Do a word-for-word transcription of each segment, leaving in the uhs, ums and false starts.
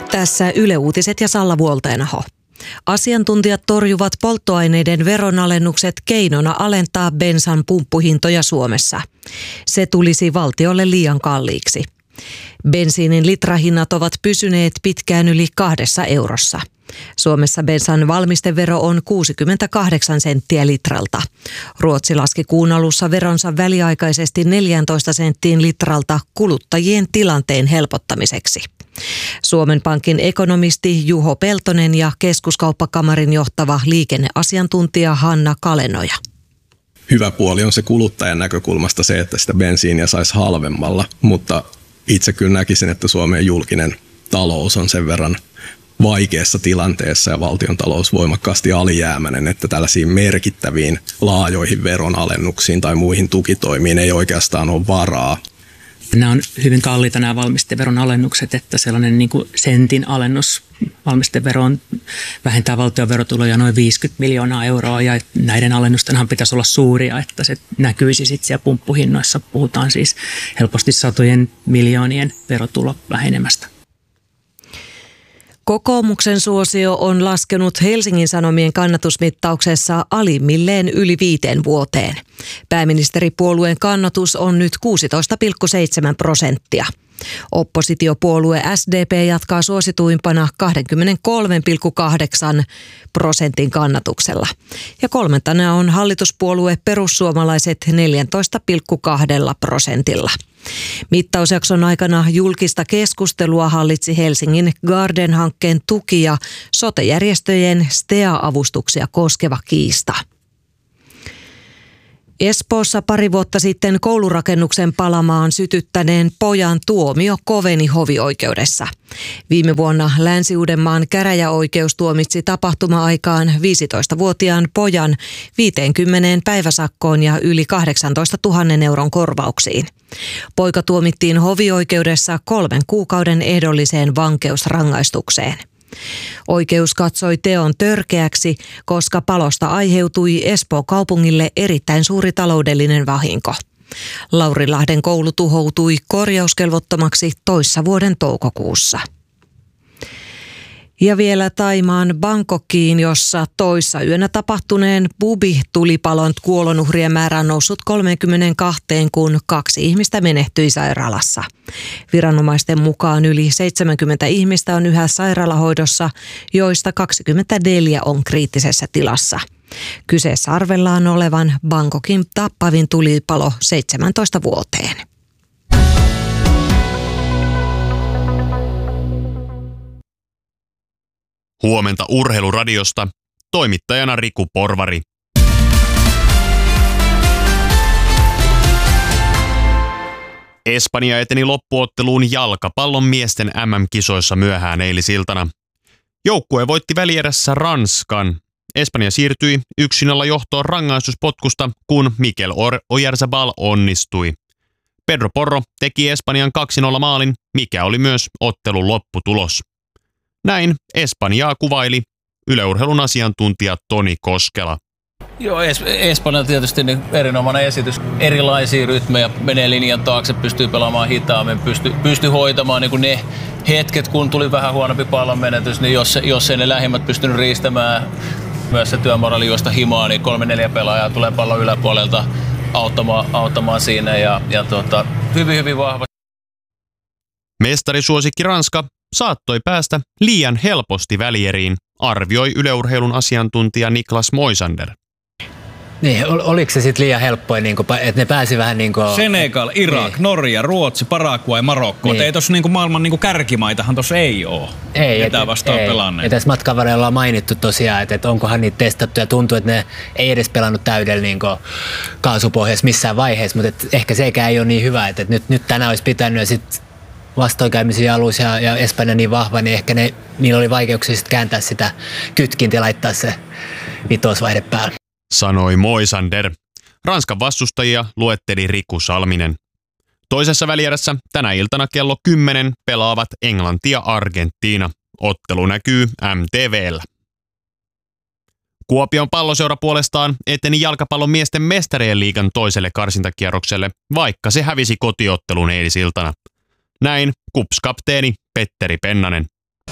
Tässä Yle Uutiset ja Salla Vuolteenaho. Asiantuntijat torjuvat polttoaineiden veronalennukset keinona alentaa bensan pumppuhintoja Suomessa. Se tulisi valtiolle liian kalliiksi. Bensiinin litrahinnat ovat pysyneet pitkään yli kahdessa eurossa. Suomessa bensan valmistevero on kuusikymmentäkahdeksan senttiä litralta. Ruotsi laski kuun alussa veronsa väliaikaisesti neljätoista senttiin litralta kuluttajien tilanteen helpottamiseksi. Suomen Pankin ekonomisti Juho Peltonen ja Keskuskauppakamarin johtava liikenneasiantuntija Hanna Kalenoja. Hyvä puoli on se kuluttajan näkökulmasta se, että sitä bensiiniä saisi halvemmalla, mutta itse kyllä näkisin, että Suomen julkinen talous on sen verran vaikeassa tilanteessa ja valtion talous voimakkaasti alijäämäinen, että tällaisiin merkittäviin laajoihin veronalennuksiin tai muihin tukitoimiin ei oikeastaan ole varaa. Nämä on hyvin kalliita nämä valmisteveron alennukset, että sellainen niin kuin sentin alennus valmisteveroon vähentää valtion verotuloja noin viisikymmentä miljoonaa euroa ja näiden alennustenhan pitäisi olla suuria, että se näkyisi sitten siellä pumppuhinnoissa. Puhutaan siis helposti satojen miljoonien verotulo vähenemästä. Kokoomuksen suosio on laskenut Helsingin Sanomien kannatusmittauksessa alimmilleen yli viiteen vuoteen. Pääministeripuolueen kannatus on nyt kuusitoista pilkku seitsemän prosenttia. Oppositiopuolue S D P jatkaa suosituimpana kaksikymmentäkolme pilkku kahdeksan prosentin kannatuksella. Ja kolmantena on hallituspuolue Perussuomalaiset neljätoista pilkku kaksi prosentilla. Mittausjakson aikana julkista keskustelua hallitsi Helsingin Garden-hankkeen tuki ja sote-järjestöjen S T E A-avustuksia koskeva kiista. Espoossa pari vuotta sitten koulurakennuksen palamaan sytyttäneen pojan tuomio koveni hovioikeudessa. Viime vuonna Länsi-Uudenmaan käräjäoikeus tuomitsi tapahtuma-aikaan viisitoistavuotiaan pojan viiteenkymmeneen päiväsakkoon ja yli kahdeksantoistatuhatta euron korvauksiin. Poika tuomittiin hovioikeudessa kolmen kuukauden ehdolliseen vankeusrangaistukseen. Oikeus katsoi teon törkeäksi, koska palosta aiheutui Espoon kaupungille erittäin suuri taloudellinen vahinko. Laurilahden koulu tuhoutui korjauskelvottomaksi toissa vuoden toukokuussa. Ja vielä Thaimaan Bangkokiin, jossa toissa yönä tapahtuneen Bubi-tulipalon kuolonuhrien määrä on noussut kolmeenkymmeneenkahteen, kun kaksi ihmistä menehtyi sairaalassa. Viranomaisten mukaan yli seitsemänkymmentä ihmistä on yhä sairaalahoidossa, joista kaksikymmentäneljä on kriittisessä tilassa. Kyseessä arvellaan olevan Bangkokin tappavin tulipalo seitsemäntoista vuoteen. Huomenta Urheiluradiosta, toimittajana Riku Porvari. Espanja eteni loppuotteluun jalkapallon miesten M M-kisoissa myöhään eilisiltana. Joukkue voitti välierässä Ranskan. Espanja siirtyi yksi nolla johtoon rangaistuspotkusta, kun Mikel Oyarzabal onnistui. Pedro Porro teki Espanjan kaksi nolla maalin, mikä oli myös ottelun lopputulos. Näin Espanjaa kuvaili Yle Urheilun asiantuntija Toni Koskela. Joo, es- Espanja tietysti niin erinomainen esitys. Erilaisia rytmejä, menee linjan taakse, pystyy pelaamaan hitaammin, pystyy, pystyy hoitamaan niin kuin ne hetket, kun tuli vähän huonompi pallon menetys, niin jos, jos ei ne lähimmät pystynyt riistämään myös se työmoraali juosta himaa, niin kolme neljä pelaajaa tulee pallon yläpuolelta auttamaan, auttamaan siinä ja, ja tuota, hyvin hyvin vahva. Mestarisuosikki Ranska saattoi päästä liian helposti välieriin, arvioi Yle Urheilun asiantuntija Niklas Moisander. Niin, ol, oliko se sitten liian helppoa, niin että ne pääsi vähän niin kuin... Senegal, Irak, niin. Norja, Ruotsi, Paraguay, Marokko. Niin. Ei tuossa niin maailman niin maailman tuossa ei ole. Ei, Ketään vastaan pelanneet. Ja tässä matkan varrella on mainittu tosiaan, että, että onkohan niitä testattu ja tuntuu, että ne ei edes pelannut täydellä niin kaasupohjassa missään vaiheessa, mutta että ehkä sekään ei ole niin hyvä, että, että nyt, nyt tänään olisi pitänyt ja sitten vastoinkäymisiä alussa ja, ja Espanja niin vahva, niin ehkä ne, niillä oli vaikeuksia sitten kääntää sitä kytkintä ja laittaa se vitosvaihde päälle. Sanoi Moisander. Ranskan vastustajia luetteli Riku Salminen. Toisessa välierässä tänä iltana kello kymmenen pelaavat Englanti ja Argentiina. Ottelu näkyy M T V:llä. Kuopion Palloseura puolestaan eteni jalkapallon miesten mestarien liigan toiselle karsintakierrokselle, vaikka se hävisi kotiottelun eilisiltana. Näin K U P S-kapteeni Petteri Pennanen.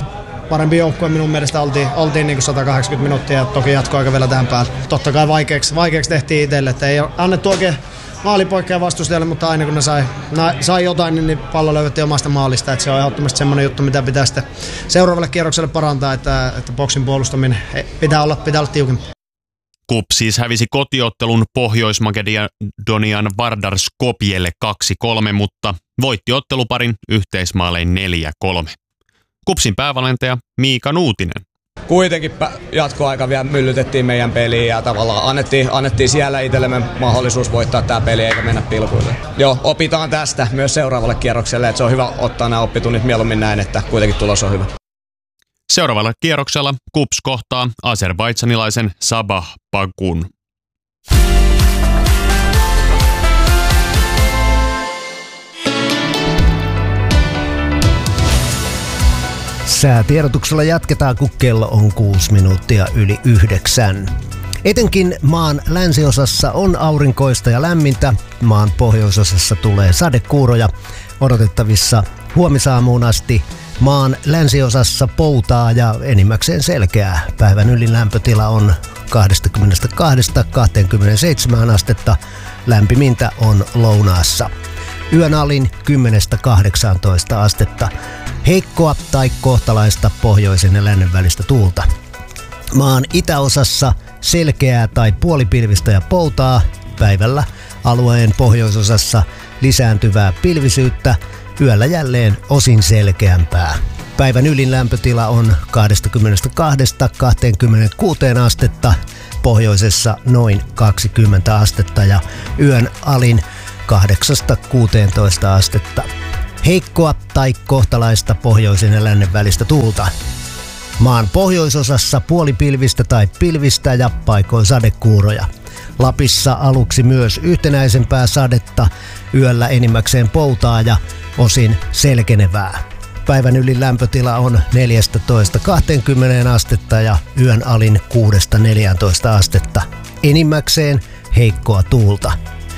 parempi joukkue minun mielestä oltiin, oltiin niin kuin sata kahdeksankymmentä minuuttia ja toki jatkoaika vielä tähän päälle. Totta kai vaikeaksi, vaikeaksi tehtiin itselle, että ei ole annettu oikein maalipoikkeja vastustajalle, mutta aina kun ne sai, na, sai jotain, niin, niin pallo löydettiin omasta maalista. Että se on ehdottomasti semmoinen juttu, mitä pitää sitten seuraavalle kierrokselle parantaa, että, että boksin puolustaminen pitää olla, pitää olla tiukempi. KuPS siis hävisi kotiottelun Pohjois-Makedonian Vardar Skopjelle kaksi kolme, mutta voitti otteluparin yhteismaalein neljä kolme. KuPSin päävalmentaja Miika Nuutinen. Kuitenkin jatkoaika vielä myllytettiin meidän peliin ja tavallaan annettiin, annettiin siellä itsellemme mahdollisuus voittaa tämä peli eikä mennä pilkuille. Joo, opitaan tästä myös seuraavalle kierrokselle, että se on hyvä ottaa nämä oppitunnit mieluummin näin, että kuitenkin tulos on hyvä. Seuraavalla kierroksella KuPS kohtaa azerbaidžanilaisen Sabah Bakun. Säätiedotuksella jatketaan, kun kello on kuusi minuuttia yli yhdeksän. Etenkin maan länsiosassa on aurinkoista ja lämmintä. Maan pohjoisosassa tulee sadekuuroja. Odotettavissa huomisaamuun asti maan länsiosassa poutaa ja enimmäkseen selkeää. Päivän ylin lämpötila on kaksikymmentäkaksi kaksikymmentäseitsemän astetta. Lämpimintä on lounaassa. Yön alin kymmenestä kahdeksaantoista astetta. Heikkoa tai kohtalaista pohjoisen ja lännen välistä tuulta. Maan itäosassa selkeää tai puolipilvistä ja poutaa. Päivällä alueen pohjoisosassa lisääntyvää pilvisyyttä. Yöllä jälleen osin selkeämpää. Päivän ylin lämpötila on kaksikymmentäkaksi kaksikymmentäkuusi astetta. Pohjoisessa noin kaksikymmentä astetta ja yön alin kahdeksasta kuuteentoista astetta. Heikkoa tai kohtalaista pohjoisen ja lännen välistä tuulta. Maan pohjoisosassa puolipilvistä tai pilvistä ja paikoin sadekuuroja. Lapissa aluksi myös yhtenäisempää sadetta, yöllä enimmäkseen poutaa ja osin selkenevää. Päivän ylin lämpötila on neljätoista kaksikymmentä astetta ja yön alin kuudesta neljääntoista astetta. Enimmäkseen heikkoa tuulta.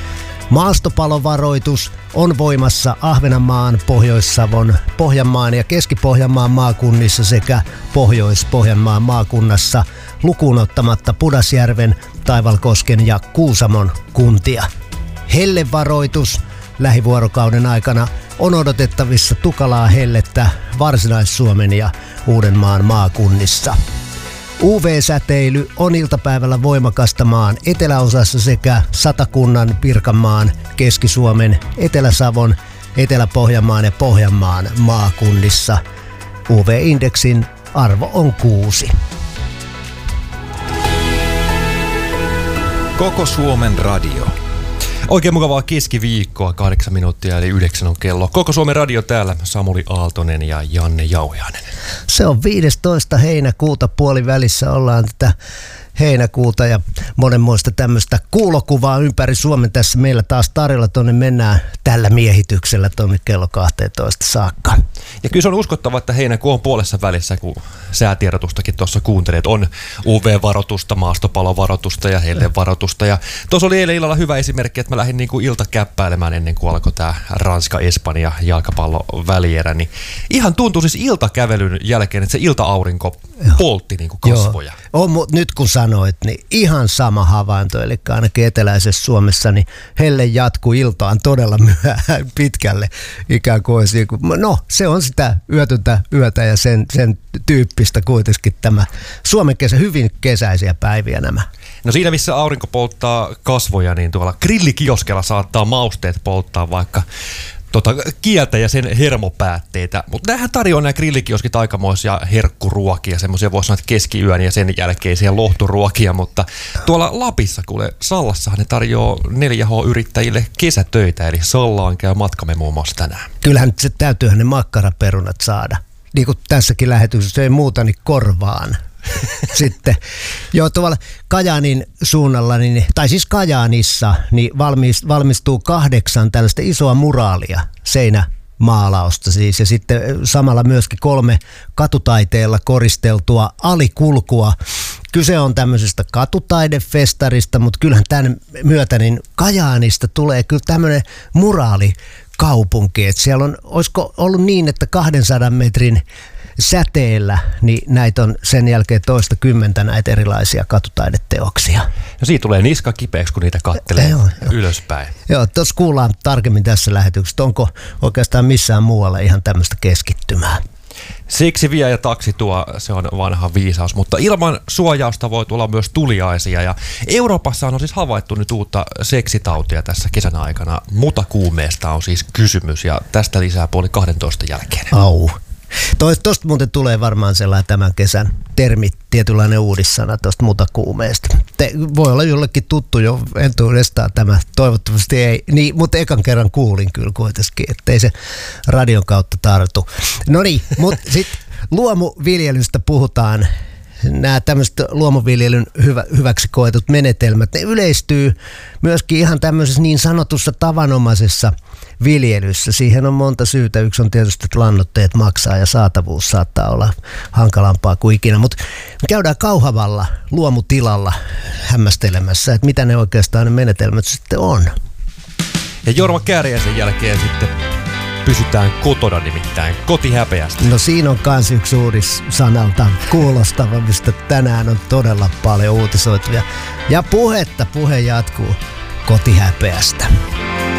Maastopalovaroitus on voimassa Ahvenanmaan, Pohjois-Savon, Pohjanmaan ja Keski-Pohjanmaan maakunnissa sekä Pohjois-Pohjanmaan maakunnassa lukuun ottamatta Pudasjärven, Taivalkosken ja Kuusamon kuntia. Hellevaroitus lähivuorokauden aikana on odotettavissa tukalaa hellettä Varsinais-Suomen ja Uudenmaan maakunnissa. U V-säteily on iltapäivällä voimakasta maan eteläosassa sekä Satakunnan, Pirkanmaan, Keski-Suomen, Etelä-Savon, Etelä-Pohjanmaan ja Pohjanmaan maakunnissa. U V-indeksin arvo on kuusi. Koko Suomen radio. Oikein mukavaa keskiviikkoa, kahdeksan minuuttia eli yhdeksän on kello. Koko Suomen radio täällä, Samuli Aaltonen ja Janne Jauhiainen. Se on viidestoista heinäkuuta, puolivälissä ollaan tätä heinäkuuta ja monenmoista tämmöistä kuulokuvaa ympäri Suomen tässä meillä taas tarjolla. Tuonne mennään tällä miehityksellä tuonne kello kaksitoista saakka. Ja kyllä se on uskottava, että heinäkuu on puolessa välissä, kun säätiedotustakin tuossa kuuntelet. On U V-varoitusta, maastopalovaroitusta ja hellevaroitusta. Ja tuossa oli eilen illalla hyvä esimerkki, että mä lähdin niinku iltakäppäilemään ennen kuin alkoi tämä Ranska-Espanja jalkapallon välierä. Niin ihan tuntui siis iltakävelyn jälkeen, että se ilta-aurinko Joo. poltti niinku kasvoja. Joo. On, mutta nyt kun sanoit, niin ihan sama havainto, eli ainakin eteläisessä Suomessa, niin helle jatkuu iltaan todella myöhään pitkälle ikään kuin olisi, no se on sitä yötöntä yötä ja sen, sen tyyppistä kuitenkin tämä Suomen kesä, hyvin kesäisiä päiviä nämä. No siinä missä aurinko polttaa kasvoja, niin tuolla grillikioskella saattaa mausteet polttaa vaikka Tota, kieltä ja sen hermopäätteitä. Mutta nämähän tarjoaa nämä grillikioskit aikamoisia herkkuruokia, semmoisia voisi sanoa, että keskiyön ja sen jälkeisiä lohturuokia, mutta tuolla Lapissa, kuule Sallassahan ne tarjoaa neljä H-yrittäjille kesätöitä, eli Sallaan käy matkamme muun muassa tänään. Kyllähän se täytyyhän ne makkaraperunat saada. Niin kuin tässäkin lähetyksessä, ei muuta, niin korvaan. Sitten joo, tuolla Kajaanin suunnalla, niin, tai siis Kajaanissa, niin valmistuu kahdeksan tällaista isoa muraalia, seinämaalausta siis, ja sitten samalla myöskin kolme katutaiteella koristeltua alikulkua. Kyse on tämmöisestä katutaidefestarista, mutta kyllähän tämän myötä niin Kajaanista tulee kyllä tämmöinen muraali kaupunki, että siellä on, olisiko ollut niin, että kahdensadan metrin säteellä, niin näitä on sen jälkeen toista kymmentä näitä erilaisia katutaideteoksia. Ja siitä tulee niska kipeäksi, kun niitä kattelee joo, joo. ylöspäin. Joo, tuossa kuullaan tarkemmin tässä lähetyksessä, onko oikeastaan missään muualla ihan tämmöistä keskittymää. Siksi vie ja taksi tuo, se on vanha viisaus, mutta ilman suojausta voi tulla myös tuliaisia. Ja Euroopassa on siis havaittu nyt uutta seksitautia tässä kesän aikana. Mutakuumeesta on siis kysymys ja tästä lisää puoli kahdentoista jälkeen. Au. Tuosta muuten tulee varmaan sellainen tämän kesän termi, tietynlainen uudissana tuosta mutakuumeesta. Te, voi olla jollekin tuttu jo entuudestaan tämä, toivottavasti ei, niin, mutta ekan kerran kuulin kyllä kuitenkin, ettei se radion kautta tartu. No niin, mutta sitten luomuviljelystä puhutaan. Nämä tämmöiset luomuviljelyn hyvä, hyväksi koetut menetelmät, ne yleistyy myöskin ihan tämmöisessä niin sanotussa tavanomaisessa viljelyssä. Siihen on monta syytä. Yksi on tietysti, että lannoitteet maksaa ja saatavuus saattaa olla hankalampaa kuin ikinä. Mutta käydään Kauhavalla luomutilalla hämmästelemässä, että mitä ne oikeastaan ne menetelmät sitten on. Ja Jorma Kääriäisen jälkeen sitten pysytään kotona, nimittäin kotihäpeästä. No siinä on kans yksi uudissanalta kuulostava, mistä tänään on todella paljon uutisoituja. Ja puhetta, puhe jatkuu kotihäpeästä.